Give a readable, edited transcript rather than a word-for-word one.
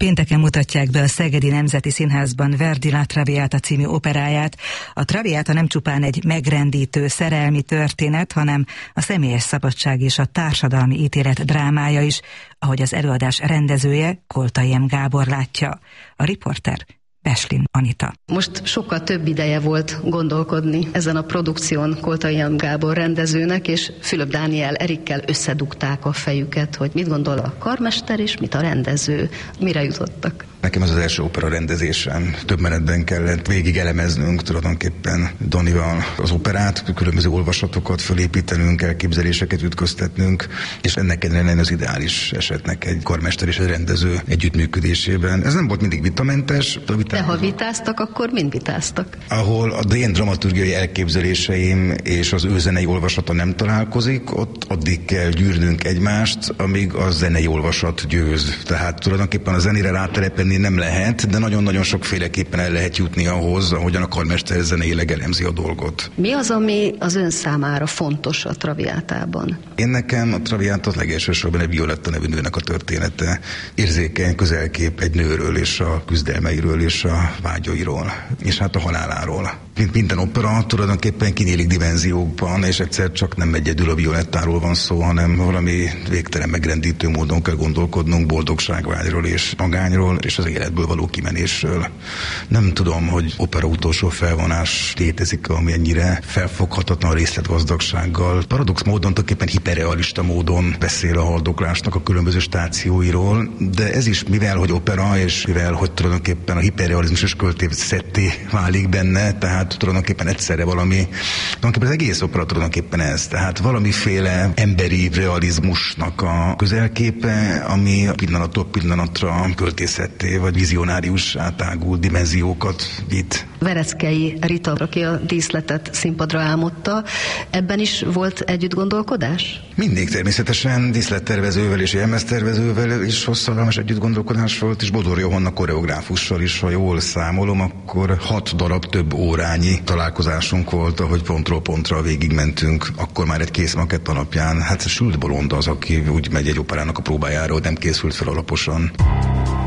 Pénteken mutatják be a Szegedi Nemzeti Színházban Verdi La Traviata című operáját. A Traviata nem csupán egy megrendítő szerelmi történet, hanem a személyes szabadság és a társadalmi ítélet drámája is, ahogy az előadás rendezője, Koltai M. Gábor látja. A riporter Beslin Anita. Most sokkal több ideje volt gondolkodni ezen a produkción Koltai M. Gábor rendezőnek, és Fülöp Dániel Erikkel összedugták a fejüket, hogy mit gondol a karmester és mit a rendező. Mire jutottak? Nekem ez az első opera rendezésem. Több menetben kellett végig elemeznünk tulajdonképpen Danival az operát, különböző olvasatokat fölépítenünk, elképzeléseket ütköztetnünk, és ennek lenne az ideális esetnek egy karmester és egy rendező együttműködésében. Ez nem volt mindig vitamentes. De ha vitáztak, akkor mind vitáztak? Ahol a én dramaturgiai elképzeléseim és az ő zenei olvasata nem találkozik, ott addig kell gyűrnünk egymást, amíg a zenei olvasat győz. Tehát tulajdonképpen a zenére rátelepedni nem lehet, de nagyon-nagyon sokféleképpen el lehet jutni ahhoz, ahogyan a karmester zeneileg elemzi a dolgot. Mi az, ami az ön számára fontos a Traviátában? Én nekem a Traviata az legelsősorban egy Violetta nevű nőnek a története. Érzékeny közelkép egy nőről és a küzdelmeiről és a vágyairól, és hát a haláláról. Mint minden opera, tulajdonképpen kinyílik dimenziókban, és egyszer csak nem egyedül a Violettáról van szó, hanem valami végtelen megrendítő módon kell gondolkodnunk boldogságvágyról és magányról, és az életből való kimenésről. Nem tudom, hogy opera utolsó felvonás létezik, ami ennyire felfoghatatlan részletgazdagsággal. Paradox módon, tulajdonképpen hiperrealista módon beszél a haldoklásnak a különböző stációiról, de ez is, mivel hogy opera, és mivel hogy tulajdonképpen a hiperrealizmus költészetté válik benne, tehát tulajdonképpen egyszerre tulajdonképpen az egész opera tulajdonképpen ez, tehát valamiféle emberi realizmusnak a közelképe, ami pillanattól pillanatra költészetté vagy vizionárius átágú dimenziókat vitt. Vereckei Rita, aki a díszletet színpadra álmodta, ebben is volt együtt gondolkodás? Mindig természetesen díszlettervezővel és jelmeztervezővel is hosszadalmas együtt gondolkodás volt, és Bodor Johanna koreográfussal is, ha jól számolom, akkor 6 darab több órányi találkozásunk volt, ahogy pontról pontra végigmentünk, akkor már egy kész makett alapján. Hát sült bolond az, aki úgy megy egy operának a próbájára, hogy nem készült fel alaposan.